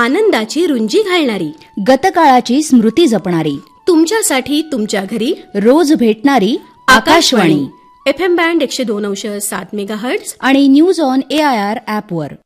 आनंदाची रुंजी घालणारी, गतकाळाची स्मृती जपणारी, तुमच्यासाठी तुमच्या घरी रोज भेटणारी आकाशवाणी. FM बँड 102.7 मेगाहर्ट्झ आणि न्यूज ऑन AIR ॲपवर.